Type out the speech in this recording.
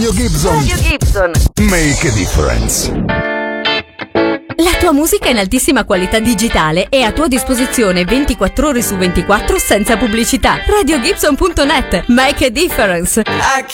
Radio Gibson. Make a difference. La tua musica in altissima qualità digitale è a tua disposizione 24 ore su 24 senza pubblicità. RadioGibson.net. Make a difference.